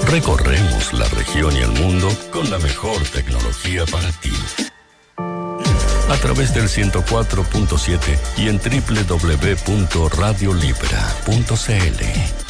Recorremos la región y el mundo con la mejor tecnología para ti. A través del 104.7 y en www.radiolibra.cl.